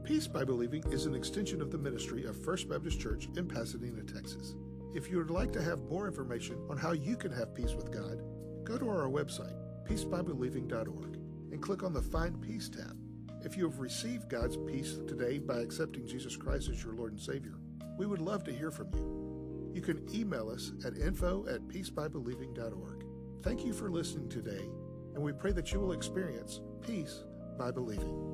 Peace by Believing is an extension of the ministry of First Baptist Church in Pasadena, Texas. If you would like to have more information on how you can have peace with God, go to our website, peacebybelieving.org, and click on the Find Peace tab. If you have received God's peace today by accepting Jesus Christ as your Lord and Savior, we would love to hear from you. You can email us at info@peacebybelieving.org. Thank you for listening today, and we pray that you will experience peace by believing.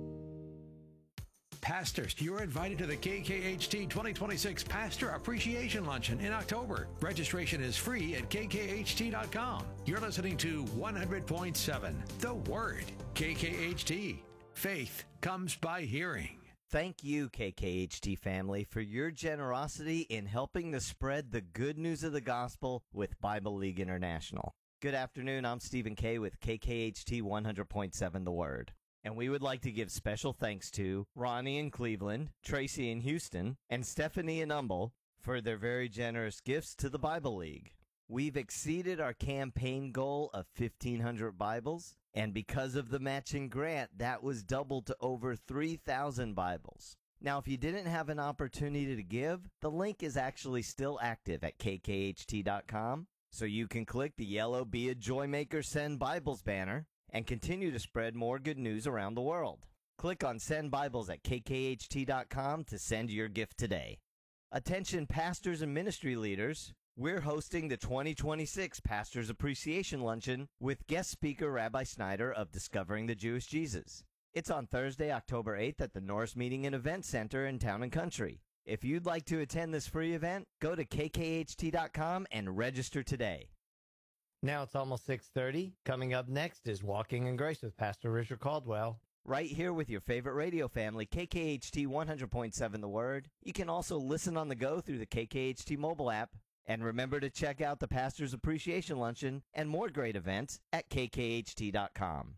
Pastors, you're invited to the KKHT 2026 Pastor Appreciation Luncheon in October. Registration is free at kkht.com. You're listening to 100.7 The Word. KKHT. Faith comes by hearing. Thank you, KKHT family, for your generosity in helping to spread the good news of the gospel with Bible League International. Good afternoon. I'm Stephen Kay with KKHT 100.7 The Word. And we would like to give special thanks to Ronnie in Cleveland, Tracy in Houston, and Stephanie in Humble for their very generous gifts to the Bible League. We've exceeded our campaign goal of 1,500 Bibles, and because of the matching grant, that was doubled to over 3,000 Bibles. Now, if you didn't have an opportunity to give, the link is actually still active at kkht.com, so you can click the yellow Be a Joymaker Send Bibles banner and continue to spread more good news around the world. Click on Send Bibles at kkht.com to send your gift today. Attention pastors and ministry leaders, we're hosting the 2026 Pastors Appreciation Luncheon with guest speaker Rabbi Snyder of Discovering the Jewish Jesus. It's on Thursday, October 8th at the Norris Meeting and Event Center in Town & Country. If you'd like to attend this free event, go to kkht.com and register today. Now it's almost 6:30. Coming up next is Walking in Grace with Pastor Richard Caldwell. Right here with your favorite radio family, KKHT 100.7 The Word. You can also listen on the go through the KKHT mobile app. And remember to check out the Pastor's Appreciation Luncheon and more great events at kkht.com.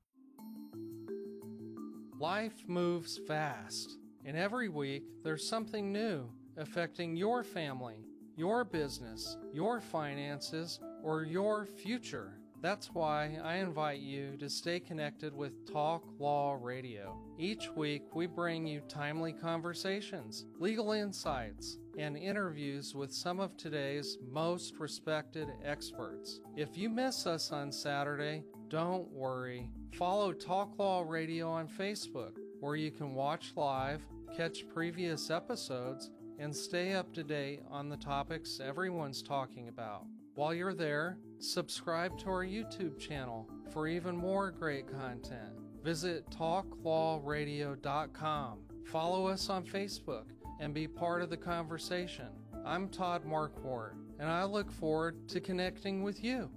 Life moves fast, and every week there's something new affecting your family, your business, your finances, or your future. That's why I invite you to stay connected with Talk Law Radio. Each week we bring you timely conversations, legal insights, and interviews with some of today's most respected experts. If you miss us on Saturday, don't worry. Follow Talk Law Radio on Facebook, where you can watch live, catch previous episodes, and stay up to date on the topics everyone's talking about. While you're there, subscribe to our YouTube channel for even more great content. Visit talklawradio.com. Follow us on Facebook and be part of the conversation. I'm Todd Marquardt, and I look forward to connecting with you.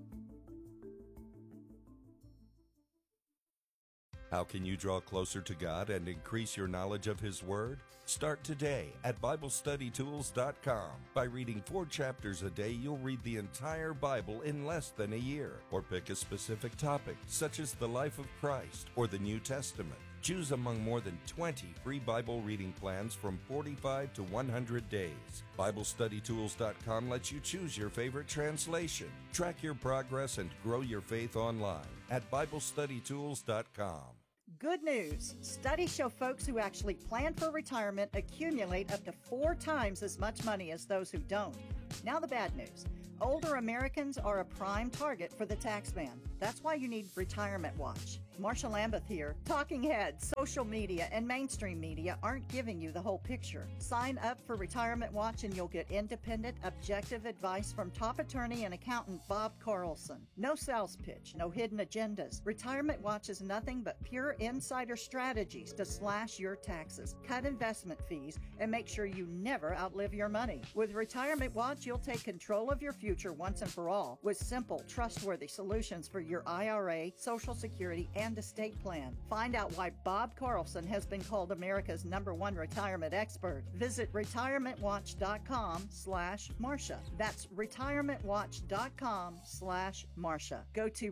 How can you draw closer to God and increase your knowledge of His Word? Start today at BibleStudyTools.com. By reading 4 chapters a day, you'll read the entire Bible in less than a year. Or pick a specific topic, such as the life of Christ or the New Testament. Choose among more than 20 free Bible reading plans from 45 to 100 days. BibleStudyTools.com lets you choose your favorite translation. Track your progress and grow your faith online at BibleStudyTools.com. Good news. Studies show folks who actually plan for retirement accumulate up to 4 times as much money as those who don't. Now the bad news. Older Americans are a prime target for the tax man. That's why you need Retirement Watch. Marsha Lambeth here. Talking heads, social media, and mainstream media aren't giving you the whole picture. Sign up for Retirement Watch and you'll get independent, objective advice from top attorney and accountant Bob Carlson. No sales pitch, no hidden agendas. Retirement Watch is nothing but pure insider strategies to slash your taxes, cut investment fees, and make sure you never outlive your money. With Retirement Watch, you'll take control of your future once and for all with simple, trustworthy solutions for your IRA, Social Security, and estate plan. Find out why Bob Carlson has been called America's #1 retirement expert. Visit retirementwatch.com/Marsha. That's retirementwatch.com/Marsha. Go to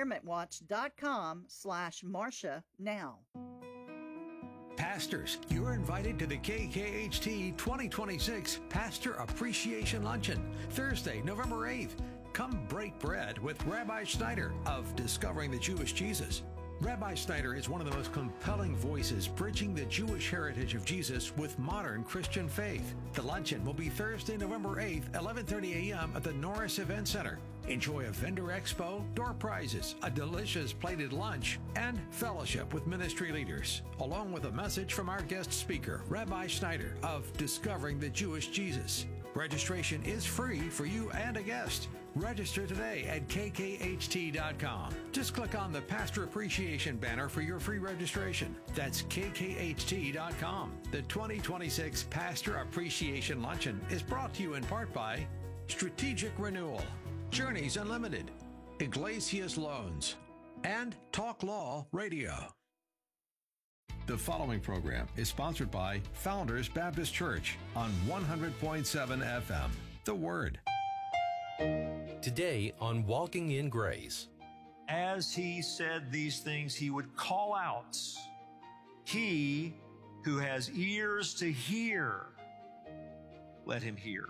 retirementwatch.com/Marsha now. Pastors, you're invited to the KKHT 2026 Pastor Appreciation Luncheon, Thursday, November 8th. Come break bread with Rabbi Snyder of Discovering the Jewish Jesus. Rabbi Snyder is one of the most compelling voices bridging the Jewish heritage of Jesus with modern Christian faith. The luncheon will be Thursday, November 8th, 11:30 a.m. at the Norris Event Center. Enjoy a vendor expo, door prizes, a delicious plated lunch, and fellowship with ministry leaders, along with a message from our guest speaker, Rabbi Snyder, of Discovering the Jewish Jesus. Registration is free for you and a guest. Register today at kkht.com. Just click on the Pastor Appreciation banner for your free registration. That's kkht.com. The 2026 Pastor Appreciation Luncheon is brought to you in part by Strategic Renewal, Journeys Unlimited, Iglesias Loans, and Talk Law Radio. The following program is sponsored by Founders Baptist Church on 100.7 FM. The Word. Today on Walking in Grace. As he said these things, he would call out, "He who has ears to hear, let him hear."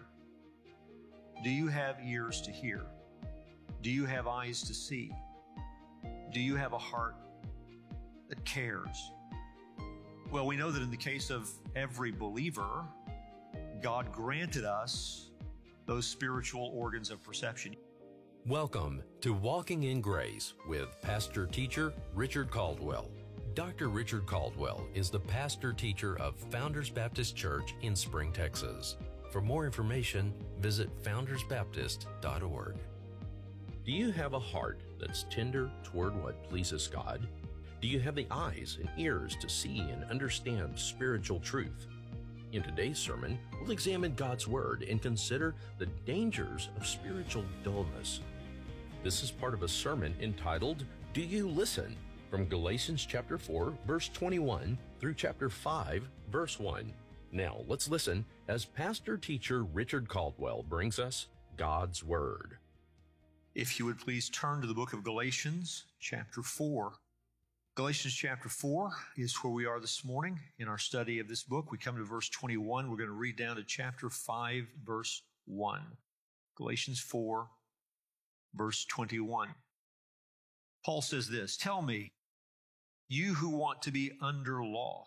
Do you have ears to hear? Do you have eyes to see? Do you have a heart that cares? Well, we know that in the case of every believer, God granted us those spiritual organs of perception. Welcome to Walking in Grace with pastor-teacher Richard Caldwell. Dr. Richard Caldwell is the pastor-teacher of Founders Baptist Church in Spring, Texas. For more information, visit foundersbaptist.org. Do you have a heart that's tender toward what pleases God? Do you have the eyes and ears to see and understand spiritual truth? In today's sermon, we'll examine God's Word and consider the dangers of spiritual dullness. This is part of a sermon entitled, Do You Listen? From Galatians chapter 4, verse 21 through chapter 5, verse 1. Now, let's listen as pastor-teacher Richard Caldwell brings us God's Word. If you would please turn to the book of Galatians chapter 4. Galatians chapter 4 is where we are this morning in our study of this book. We come to verse 21. We're going to read down to chapter 5, verse 1. Galatians 4, verse 21. Paul says this, "Tell me, you who want to be under law,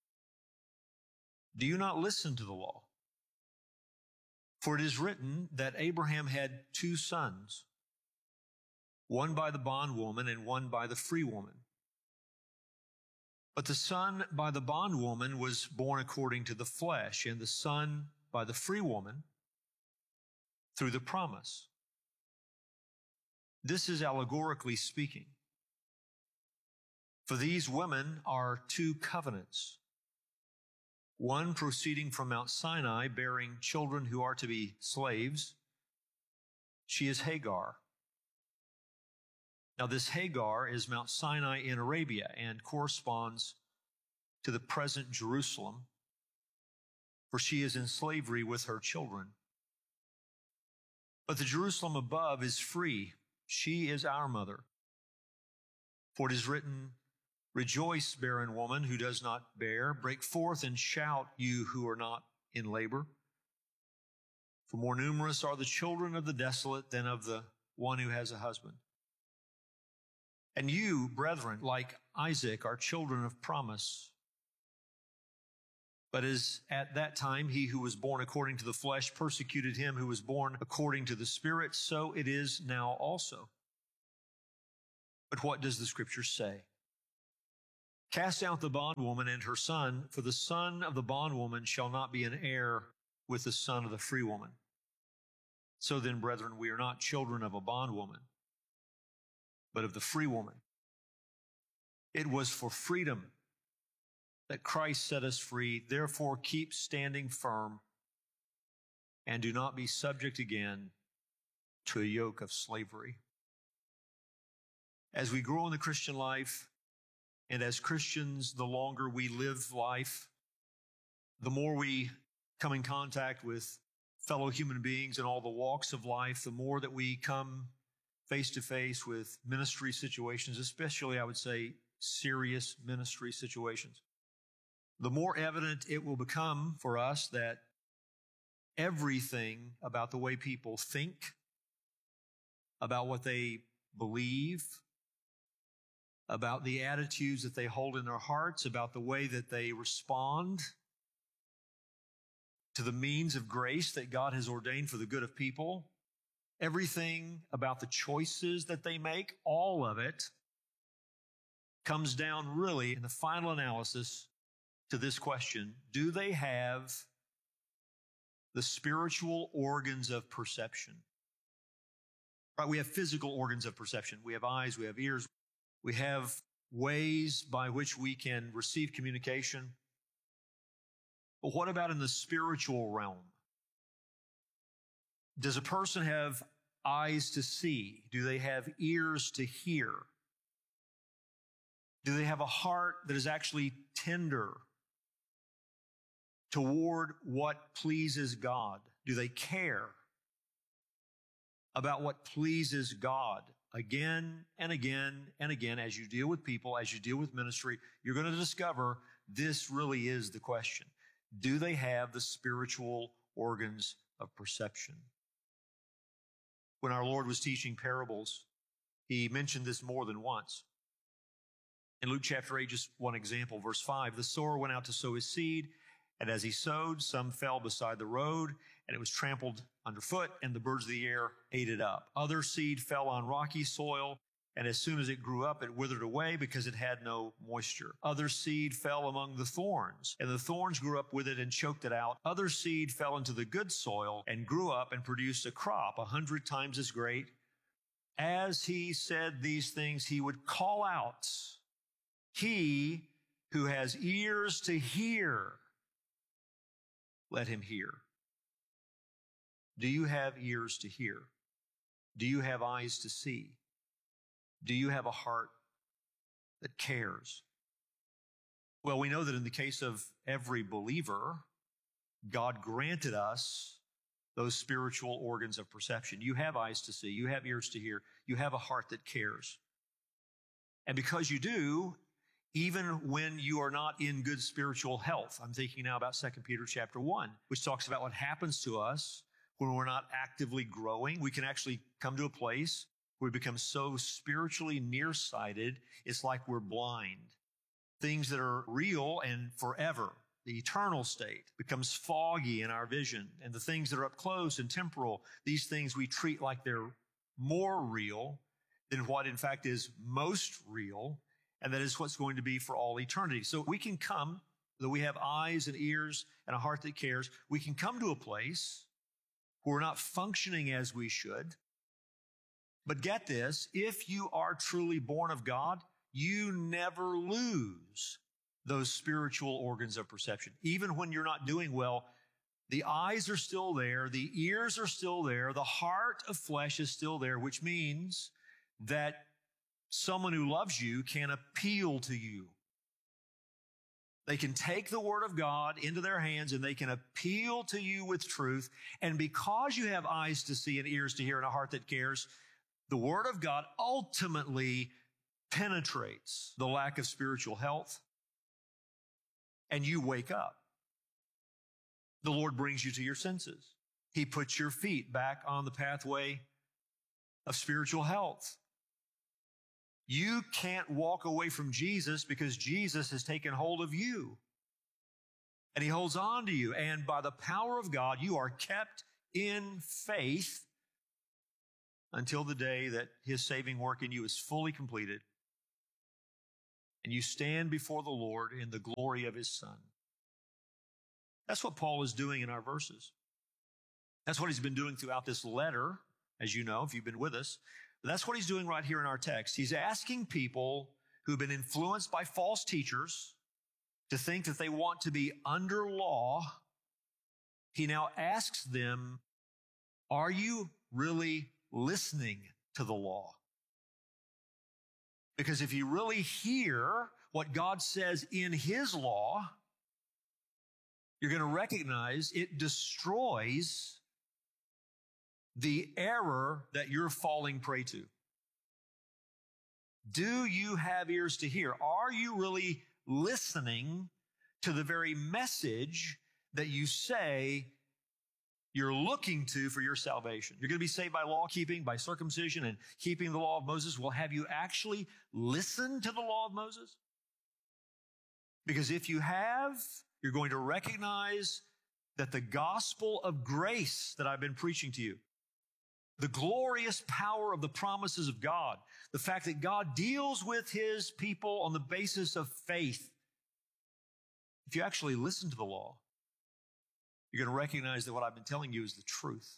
do you not listen to the law? For it is written that Abraham had two sons, one by the bondwoman and one by the free woman. But the son by the bondwoman was born according to the flesh, and the son by the free woman through the promise." This is allegorically speaking. For these women are two covenants, one proceeding from Mount Sinai, bearing children who are to be slaves. She is Hagar. Now, this Hagar is Mount Sinai in Arabia and corresponds to the present Jerusalem, for she is in slavery with her children. But the Jerusalem above is free. She is our mother. For it is written, "Rejoice, barren woman who does not bear. Break forth and shout, you who are not in labor. For more numerous are the children of the desolate than of the one who has a husband. And you, brethren, like Isaac, are children of promise. But as at that time he who was born according to the flesh persecuted him who was born according to the Spirit, so it is now also. But what does the Scripture say? Cast out the bondwoman and her son, for the son of the bondwoman shall not be an heir with the son of the free woman. So then, brethren, we are not children of a bondwoman, but of the free woman. It was for freedom that Christ set us free. Therefore, keep standing firm and do not be subject again to a yoke of slavery." As we grow in the Christian life, and as Christians, the longer we live life, the more we come in contact with fellow human beings in all the walks of life, the more that we come face to face with ministry situations, especially, I would say, serious ministry situations, the more evident it will become for us that everything about the way people think, about what they believe, about the attitudes that they hold in their hearts, about the way that they respond to the means of grace that God has ordained for the good of people. Everything about the choices that they make, all of it comes down really in the final analysis to this question: do they have the spiritual organs of perception? Right? We have physical organs of perception. We have eyes, we have ears, we have ways by which we can receive communication. But what about in the spiritual realm? Does a person have eyes to see? Do they have ears to hear? Do they have a heart that is actually tender toward what pleases God? Do they care about what pleases God? Again and again and again, as you deal with people, as you deal with ministry, you're going to discover this really is the question. Do they have the spiritual organs of perception? When our Lord was teaching parables, He mentioned this more than once. In Luke chapter 8, just one example, verse 5, the sower went out to sow his seed, and as he sowed, some fell beside the road, and it was trampled underfoot, and the birds of the air ate it up. Other seed fell on rocky soil, and as soon as it grew up, it withered away because it had no moisture. Other seed fell among the thorns, and the thorns grew up with it and choked it out. Other seed fell into the good soil and grew up and produced a crop 100 times as great. As he said these things, he would call out, "He who has ears to hear, let him hear." Do you have ears to hear? Do you have eyes to see? Do you have a heart that cares? Well, we know that in the case of every believer, God granted us those spiritual organs of perception. You have eyes to see. You have ears to hear. You have a heart that cares. And because you do, even when you are not in good spiritual health, I'm thinking now about 2 Peter chapter 1, which talks about what happens to us when we're not actively growing. We can actually come to a place where we become so spiritually nearsighted, it's like we're blind. Things that are real and forever, the eternal state, becomes foggy in our vision. And the things that are up close and temporal, these things we treat like they're more real than what in fact is most real, and that is what's going to be for all eternity. So we can come, though we have eyes and ears and a heart that cares, we can come to a place where we're not functioning as we should. But get this, if you are truly born of God, you never lose those spiritual organs of perception. Even when you're not doing well, the eyes are still there, the ears are still there, the heart of flesh is still there, which means that someone who loves you can appeal to you. They can take the Word of God into their hands and they can appeal to you with truth. And because you have eyes to see and ears to hear and a heart that cares, the Word of God ultimately penetrates the lack of spiritual health, and you wake up. The Lord brings you to your senses. He puts your feet back on the pathway of spiritual health. You can't walk away from Jesus because Jesus has taken hold of you, and He holds on to you. And by the power of God, you are kept in faith until the day that His saving work in you is fully completed and you stand before the Lord in the glory of His Son. That's what Paul is doing in our verses. That's what he's been doing throughout this letter, as you know, if you've been with us. But that's what he's doing right here in our text. He's asking people who've been influenced by false teachers to think that they want to be under law. He now asks them, are you really listening to the law? Because if you really hear what God says in His law, you're going to recognize it destroys the error that you're falling prey to. Do you have ears to hear? Are you really listening to the very message that you say you're looking to for your salvation. You're going to be saved by law keeping, by circumcision, and keeping the law of Moses. Well, have you actually listened to the law of Moses? Because if you have, you're going to recognize that the gospel of grace that I've been preaching to you, the glorious power of the promises of God, the fact that God deals with his people on the basis of faith. If you actually listen to the law, you're going to recognize that what I've been telling you is the truth.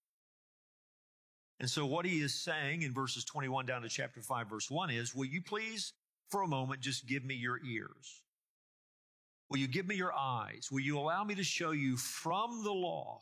And so what he is saying in verses 21 down to chapter 5, verse 1 is, will you please, for a moment, just give me your ears? Will you give me your eyes? Will you allow me to show you from the law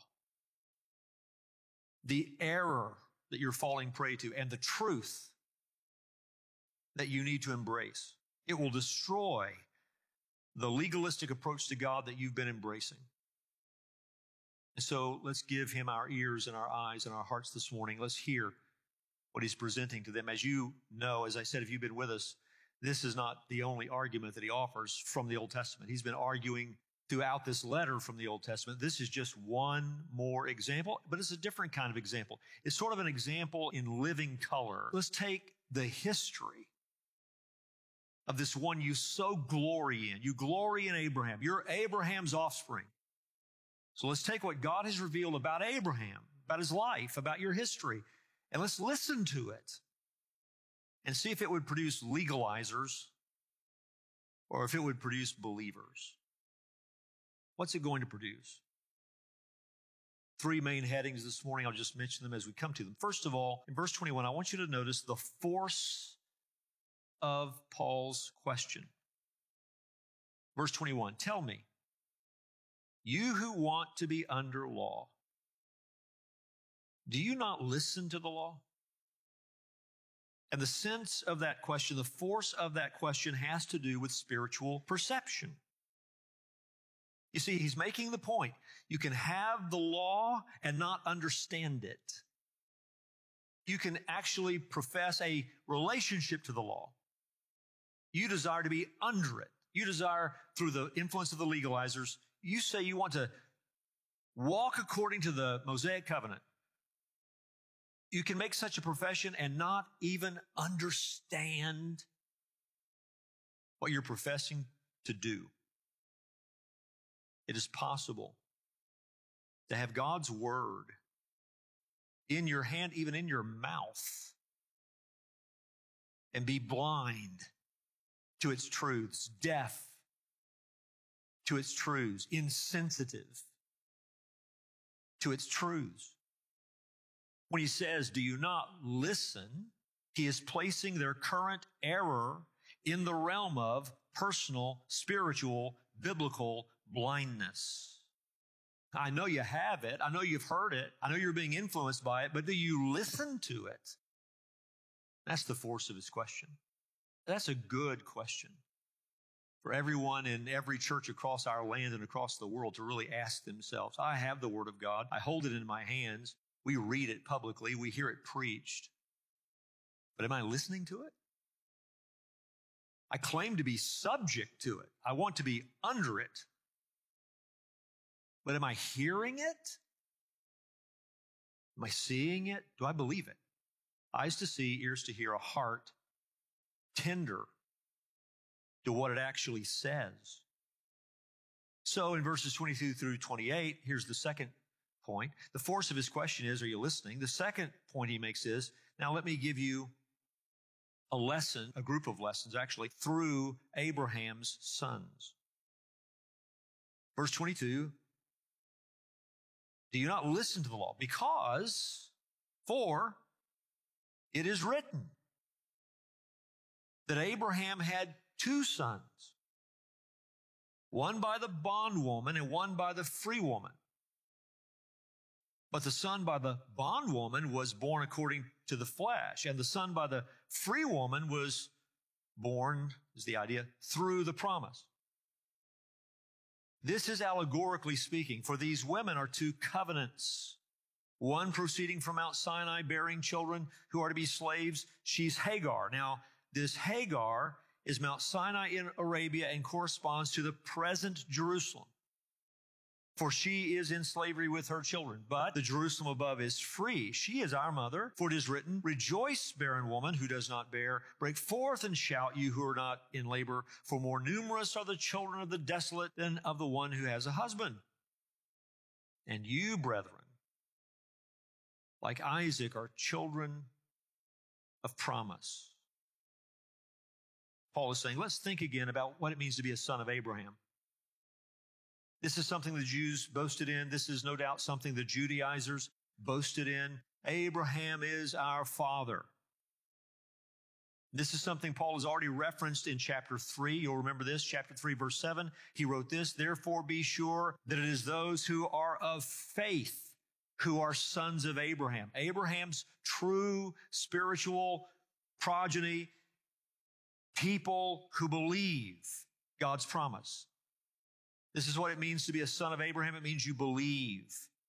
the error that you're falling prey to and the truth that you need to embrace? It will destroy the legalistic approach to God that you've been embracing. And so let's give him our ears and our eyes and our hearts this morning. Let's hear what he's presenting to them. As you know, as I said, if you've been with us, this is not the only argument that he offers from the Old Testament. He's been arguing throughout this letter from the Old Testament. This is just one more example, but it's a different kind of example. It's sort of an example in living color. Let's take the history of this one you so glory in. You glory in Abraham. You're Abraham's offspring. So let's take what God has revealed about Abraham, about his life, about your history, and let's listen to it and see if it would produce legalizers or if it would produce believers. What's it going to produce? 3 main headings this morning. I'll just mention them as we come to them. First of all, in verse 21, I want you to notice the force of Paul's question. Verse 21, tell me, you who want to be under law, do you not listen to the law? And the sense of that question, the force of that question has to do with spiritual perception. You see, he's making the point. You can have the law and not understand it. You can actually profess a relationship to the law. You desire to be under it. You desire, through the influence of the legalizers, you say you want to walk according to the Mosaic covenant. You can make such a profession and not even understand what you're professing to do. It is possible to have God's word in your hand, even in your mouth, and be blind to its truths, deaf to its truths, insensitive to its truths. When he says, do you not listen, he is placing their current error in the realm of personal, spiritual, biblical blindness. I know you have it. I know you've heard it. I know you're being influenced by it, but do you listen to it? That's the force of his question. That's a good question for everyone in every church across our land and across the world to really ask themselves. I have the Word of God. I hold it in my hands. We read it publicly. We hear it preached. But am I listening to it? I claim to be subject to it. I want to be under it. But am I hearing it? Am I seeing it? Do I believe it? Eyes to see, ears to hear, a heart tender to what it actually says. So in verses 22 through 28, here's the second point. The force of his question is, are you listening? The second point he makes is, now let me give you a lesson, a group of lessons actually, through Abraham's sons. Verse 22, do you not listen to the law? Because, for it is written that Abraham had 2 sons, one by the bondwoman and one by the free woman. But the son by the bondwoman was born according to the flesh, and the son by the free woman was born, is the idea, through the promise. This is allegorically speaking, for these women are 2 covenants. One proceeding from Mount Sinai, bearing children who are to be slaves. She's Hagar. Now, this Hagar is Mount Sinai in Arabia and corresponds to the present Jerusalem. for she is in slavery with her children. But the Jerusalem above is free. She is our mother, for it is written, Rejoice, barren woman who does not bear. Break forth and shout, you who are not in labor, for more numerous are the children of the desolate than of the one who has a husband. And you, brethren, like Isaac, are children of promise. Paul is saying, let's think again about what it means to be a son of Abraham. This is something the Jews boasted in. This is no doubt something the Judaizers boasted in. Abraham is our father. This is something Paul has already referenced in chapter 3. You'll remember this, chapter 3, verse 7. He wrote this, Therefore be sure that it is those who are of faith who are sons of Abraham. Abraham's true spiritual progeny, people who believe God's promise. This is what it means to be a son of Abraham. It means you believe.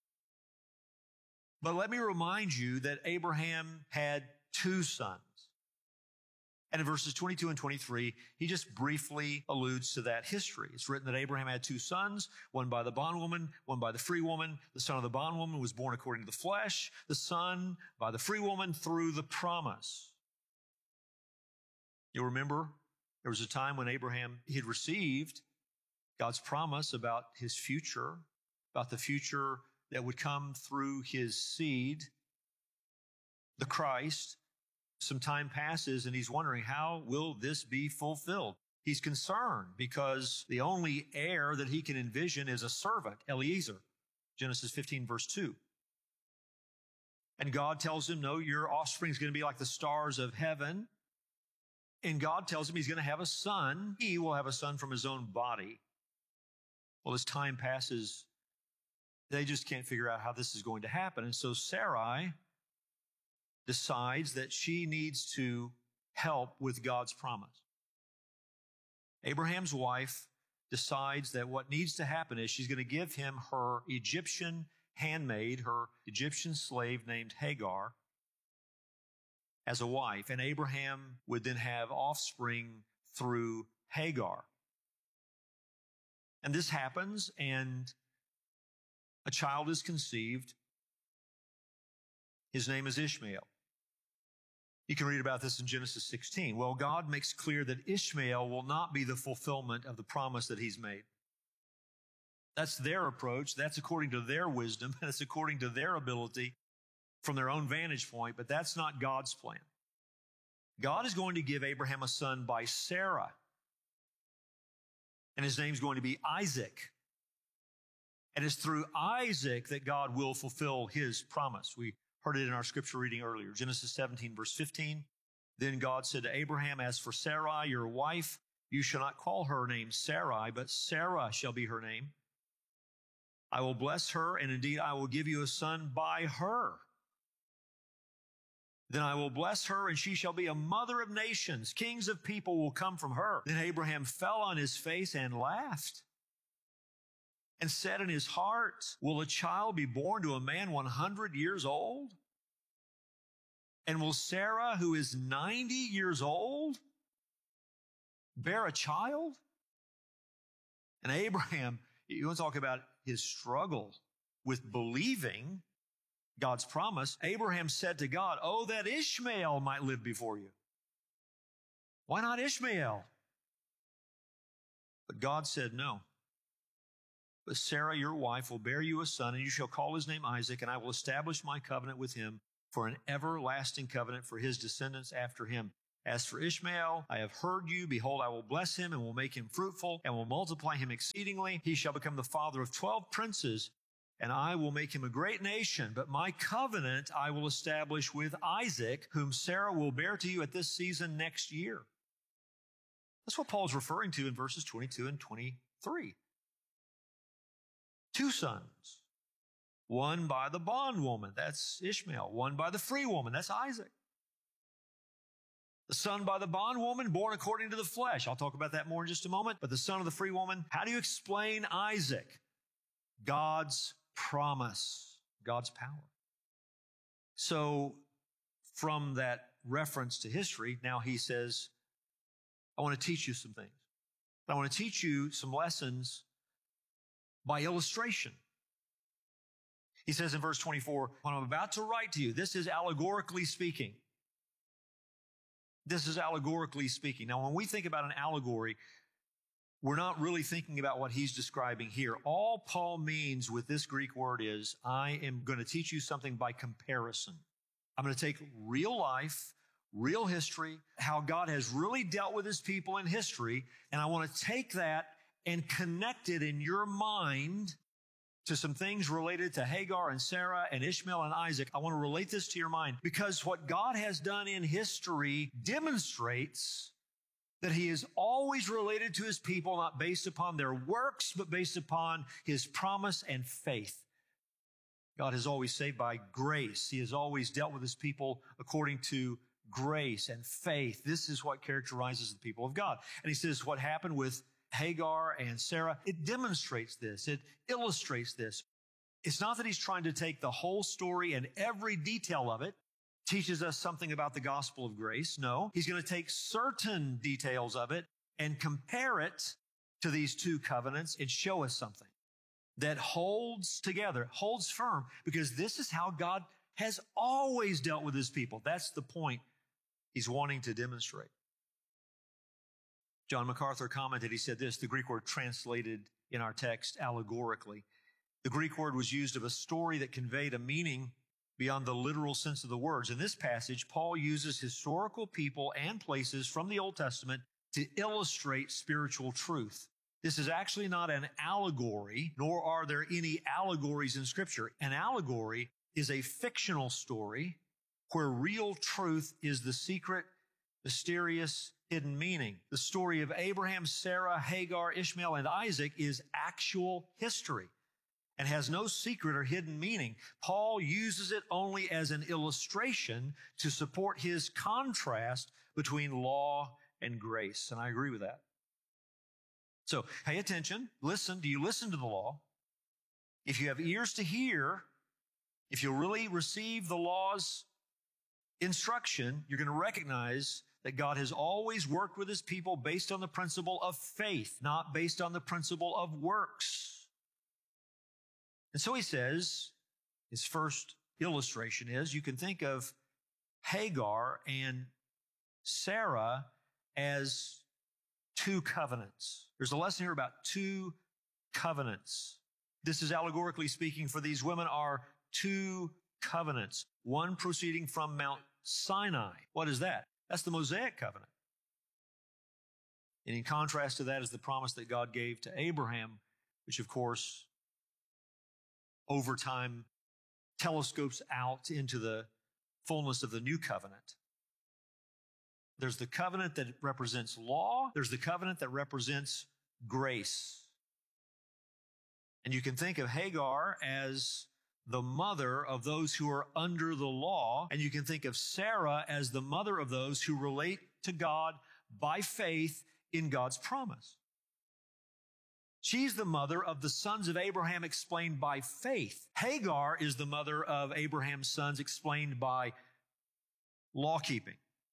But let me remind you that Abraham had two sons. And in verses 22 and 23, he just briefly alludes to that history. It's written that Abraham had two sons, one by the bondwoman, one by the free woman. The son of the bondwoman was born according to the flesh, the son by the free woman through the promise. You'll remember there was a time when Abraham, he had received God's promise about his future, about the future that would come through his seed, the Christ. Some time passes and he's wondering, how will this be fulfilled? He's concerned because the only heir that he can envision is a servant, Eliezer, Genesis 15, verse 2. And God tells him, no, your offspring is going to be like the stars of heaven. And God tells him he's going to have a son. He will have a son from his own body. Well, as time passes, they just can't figure out how this is going to happen. And so Sarai decides that she needs to help with God's promise. Abraham's wife decides that what needs to happen is she's going to give him her Egyptian handmaid, her Egyptian slave named Hagar, as a wife. And Abraham would then have offspring through Hagar. And this happens, and a child is conceived. His name is Ishmael. You can read about this in Genesis 16. Well, God makes clear that Ishmael will not be the fulfillment of the promise that he's made. That's their approach. That's according to their wisdom. That's according to their ability from their own vantage point, but that's not God's plan. God is going to give Abraham a son by Sarah. And his name's going to be Isaac. And it's through Isaac that God will fulfill his promise. We heard it in our scripture reading earlier. Genesis 17, verse 15. Then God said to Abraham, As for Sarai, your wife, you shall not call her name Sarai, but Sarah shall be her name. I will bless her, and indeed I will give you a son by her. Then I will bless her, and she shall be a mother of nations. Kings of people will come from her. Then Abraham fell on his face and laughed and said in his heart, Will a child be born to a man 100 years old? And will Sarah, who is 90 years old, bear a child? And Abraham, you want to talk about his struggle with believing God's promise. Abraham said to God, Oh, that Ishmael might live before you. Why not Ishmael? But God said, No. But Sarah, your wife, will bear you a son, and you shall call his name Isaac, and I will establish my covenant with him for an everlasting covenant for his descendants after him. As for Ishmael, I have heard you. Behold, I will bless him and will make him fruitful and will multiply him exceedingly. He shall become the father of 12 princes, and I will make him a great nation. But my covenant I will establish with Isaac, whom Sarah will bear to you at this season next year. That's what Paul's referring to in verses 22 and 23. Two sons. One by the bondwoman, that's Ishmael. One by the free woman, that's Isaac. The son by the bondwoman, born according to the flesh. I'll talk about that more in just a moment. But the son of the free woman, how do you explain Isaac? God's promise, God's power. So from that reference to history, now he says, I want to teach you some things. I want to teach you some lessons by illustration. He says in verse 24, what I'm about to write to you, this is allegorically speaking. This is allegorically speaking. Now, when we think about an allegory, we're not really thinking about what he's describing here. All Paul means with this Greek word is, I am going to teach you something by comparison. I'm going to take real life, real history, how God has really dealt with his people in history, and I want to take that and connect it in your mind to some things related to Hagar and Sarah and Ishmael and Isaac. I want to relate this to your mind because what God has done in history demonstrates that he is always related to his people, not based upon their works, but based upon his promise and faith. God has always saved by grace. He has always dealt with his people according to grace and faith. This is what characterizes the people of God. And he says what happened with Hagar and Sarah, it demonstrates this. It illustrates this. It's not that he's trying to take the whole story and every detail of it, teaches us something about the gospel of grace. No, he's going to take certain details of it and compare it to these two covenants and show us something that holds together, holds firm, because this is how God has always dealt with his people. That's the point he's wanting to demonstrate. John MacArthur commented, he said this, the Greek word translated in our text allegorically. The Greek word was used of a story that conveyed a meaning beyond the literal sense of the words. In this passage, Paul uses historical people and places from the Old Testament to illustrate spiritual truth. This is actually not an allegory, nor are there any allegories in Scripture. An allegory is a fictional story where real truth is the secret, mysterious, hidden meaning. The story of Abraham, Sarah, Hagar, Ishmael, and Isaac is actual history and has no secret or hidden meaning. Paul uses it only as an illustration to support his contrast between law and grace. And I agree with that. So pay attention. Listen. Do you listen to the law? If you have ears to hear, if you really receive the law's instruction, you're going to recognize that God has always worked with his people based on the principle of faith, not based on the principle of works. And so he says, his first illustration is, you can think of Hagar and Sarah as two covenants. There's a lesson here about two covenants. This is allegorically speaking, for these women are two covenants, one proceeding from Mount Sinai. What is that? That's the Mosaic covenant. And in contrast to that is the promise that God gave to Abraham, which of course, over time, telescopes out into the fullness of the new covenant. There's the covenant that represents law. There's the covenant that represents grace. And you can think of Hagar as the mother of those who are under the law. And you can think of Sarah as the mother of those who relate to God by faith in God's promise. She's the mother of the sons of Abraham explained by faith. Hagar is the mother of Abraham's sons explained by law keeping.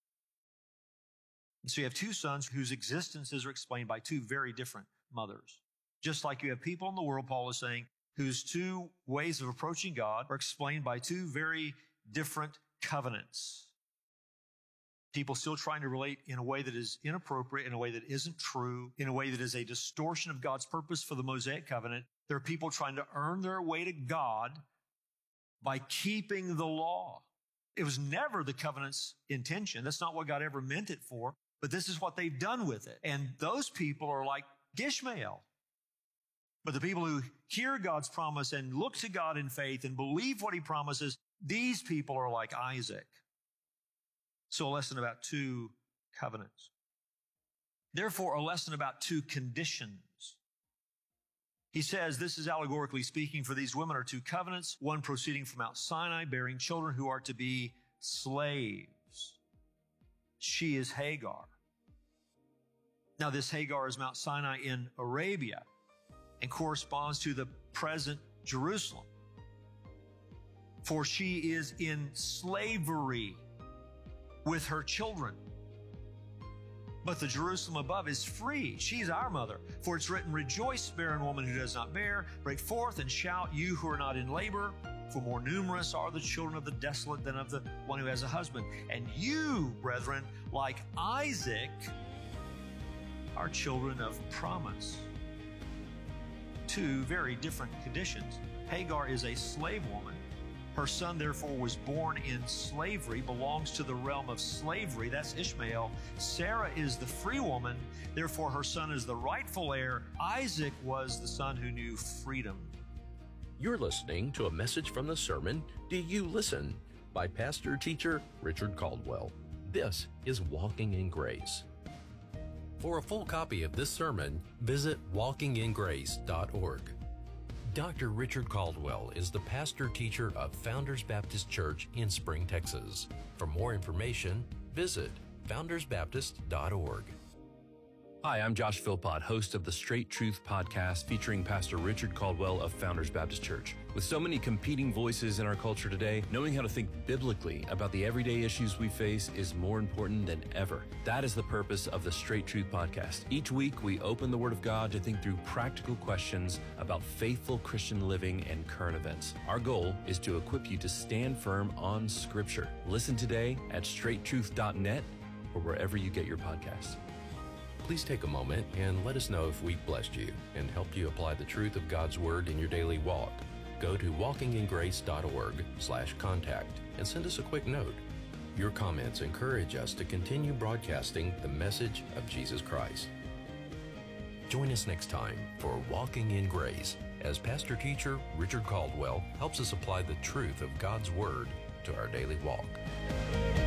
And so you have two sons whose existences are explained by two very different mothers. Just like you have people in the world, Paul is saying, whose two ways of approaching God are explained by two very different covenants. People still trying to relate in a way that is inappropriate, in a way that isn't true, in a way that is a distortion of God's purpose for the Mosaic covenant. There are people trying to earn their way to God by keeping the law. It was never the covenant's intention. That's not what God ever meant it for, but this is what they've done with it. And those people are like Ishmael. But the people who hear God's promise and look to God in faith and believe what he promises, these people are like Isaac. So a lesson about two covenants. Therefore, a lesson about two conditions. He says, this is allegorically speaking, for these women are two covenants, one proceeding from Mount Sinai, bearing children who are to be slaves. She is Hagar. Now, this Hagar is Mount Sinai in Arabia and corresponds to the present Jerusalem. For she is in slavery with her children. But the Jerusalem above is free. She's our mother. For it's written, Rejoice, barren woman who does not bear. Break forth and shout, you who are not in labor. For more numerous are the children of the desolate than of the one who has a husband. And you, brethren, like Isaac, are children of promise. Two very different conditions. Hagar is a slave woman. Her son, therefore, was born in slavery, belongs to the realm of slavery. That's Ishmael. Sarah is the free woman. Therefore, her son is the rightful heir. Isaac was the son who knew freedom. You're listening to a message from the sermon, Do You Listen? By pastor teacher Richard Caldwell. This is Walking in Grace. For a full copy of this sermon, visit walkingingrace.org. Dr. Richard Caldwell is the pastor teacher of Founders Baptist Church in Spring, Texas. For more information, visit foundersbaptist.org. Hi, I'm Josh Philpott, host of the Straight Truth podcast featuring Pastor Richard Caldwell of Founders Baptist Church. With so many competing voices in our culture today, knowing how to think biblically about the everyday issues we face is more important than ever. That is the purpose of the Straight Truth podcast. Each week, we open the Word of God to think through practical questions about faithful Christian living and current events. Our goal is to equip you to stand firm on Scripture. Listen today at straighttruth.net or wherever you get your podcasts. Please take a moment and let us know if we blessed you and helped you apply the truth of God's Word in your daily walk. Go to walkingingrace.org/contact and send us a quick note. Your comments encourage us to continue broadcasting the message of Jesus Christ. Join us next time for Walking in Grace as pastor teacher Richard Caldwell helps us apply the truth of God's Word to our daily walk.